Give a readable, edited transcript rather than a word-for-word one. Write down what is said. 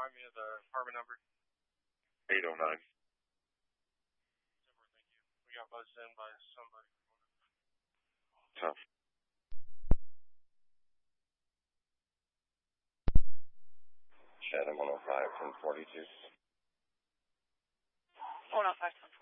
remind me of the apartment number? 809. Thank you. We got buzzed in by somebody. Tough. Chatham 105 from 42. 105 from